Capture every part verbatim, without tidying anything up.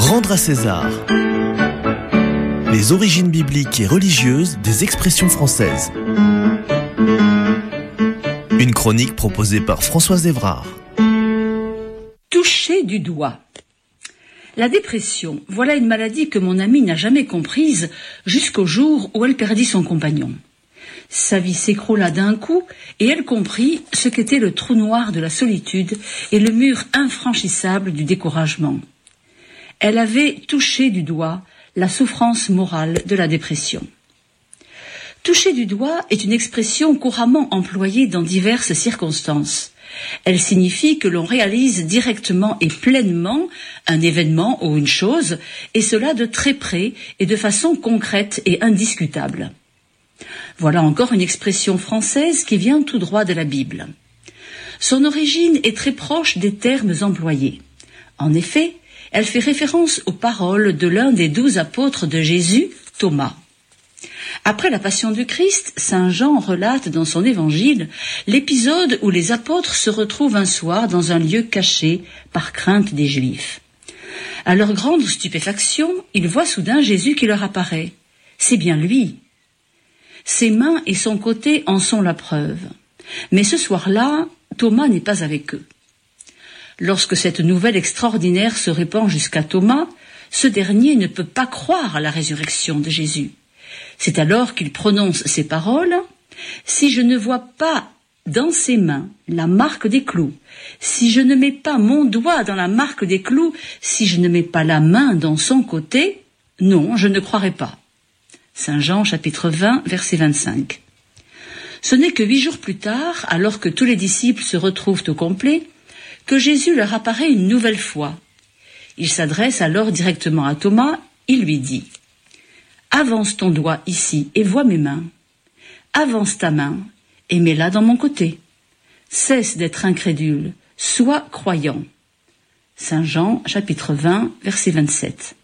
Rendre à César. Les origines bibliques et religieuses des expressions françaises. Une chronique proposée par Françoise Évrard. Toucher du doigt. La dépression, voilà une maladie que mon amie n'a jamais comprise jusqu'au jour où elle perdit son compagnon. Sa vie s'écroula d'un coup et elle comprit ce qu'était le trou noir de la solitude et le mur infranchissable du découragement. Elle avait touché du doigt la souffrance morale de la dépression. Toucher du doigt est une expression couramment employée dans diverses circonstances. Elle signifie que l'on réalise directement et pleinement un événement ou une chose, et cela de très près et de façon concrète et indiscutable. Voilà encore une expression française qui vient tout droit de la Bible. Son origine est très proche des termes employés. En effet, elle fait référence aux paroles de l'un des douze apôtres de Jésus, Thomas. Après la passion du Christ, saint Jean relate dans son évangile l'épisode où les apôtres se retrouvent un soir dans un lieu caché par crainte des Juifs. À leur grande stupéfaction, ils voient soudain Jésus qui leur apparaît. C'est bien lui. Ses mains et son côté en sont la preuve. Mais ce soir-là, Thomas n'est pas avec eux. Lorsque cette nouvelle extraordinaire se répand jusqu'à Thomas, ce dernier ne peut pas croire à la résurrection de Jésus. C'est alors qu'il prononce ces paroles : « Si je ne vois pas dans ses mains la marque des clous, si je ne mets pas mon doigt dans la marque des clous, si je ne mets pas la main dans son côté, non, je ne croirai pas. » saint Jean chapitre vingt, verset vingt-cinq. Ce n'est que huit jours plus tard, alors que tous les disciples se retrouvent au complet, que Jésus leur apparaît une nouvelle fois. Il s'adresse alors directement à Thomas, il lui dit : « Avance ton doigt ici et vois mes mains. Avance ta main et mets-la dans mon côté. Cesse d'être incrédule, sois croyant. » saint Jean chapitre vingt, verset vingt-sept.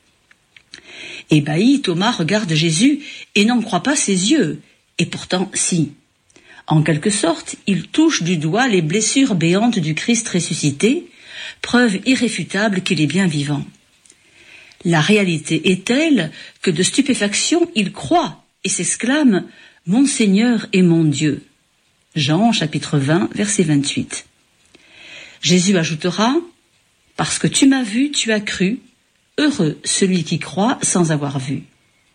Ébahi, Thomas regarde Jésus et n'en croit pas ses yeux, et pourtant si. En quelque sorte, il touche du doigt les blessures béantes du Christ ressuscité, preuve irréfutable qu'il est bien vivant. La réalité est telle que de stupéfaction, il croit et s'exclame « Mon Seigneur et mon Dieu ». Jean chapitre vingt, verset vingt-huit. Jésus ajoutera « Parce que tu m'as vu, tu as cru, heureux celui qui croit sans avoir vu ».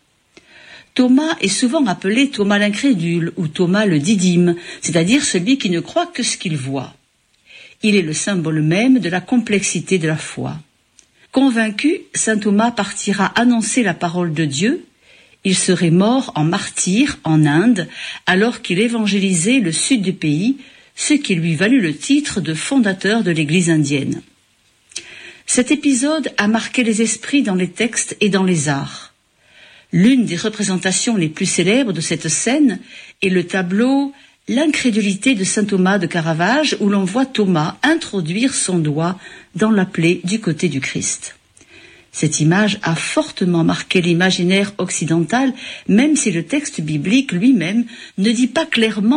Thomas est souvent appelé Thomas l'incrédule ou Thomas le didyme, c'est-à-dire celui qui ne croit que ce qu'il voit. Il est le symbole même de la complexité de la foi. Convaincu, saint Thomas partira annoncer la parole de Dieu. Il serait mort en martyr en Inde alors qu'il évangélisait le sud du pays, ce qui lui valut le titre de fondateur de l'église indienne. Cet épisode a marqué les esprits dans les textes et dans les arts. L'une des représentations les plus célèbres de cette scène est le tableau « L'incrédulité de saint Thomas de Caravage » où l'on voit Thomas introduire son doigt dans la plaie du côté du Christ. Cette image a fortement marqué l'imaginaire occidental, même si le texte biblique lui-même ne dit pas clairement